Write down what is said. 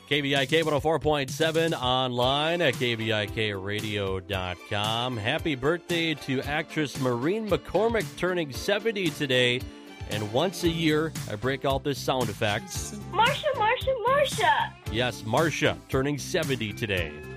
KVIK 104.7 online at KVIKradio.com. Happy birthday to actress Maureen McCormick, turning 70 today. And once a year, I break out this sound effect. Marsha, Marsha, Marsha. Yes, Marsha, turning 70 today.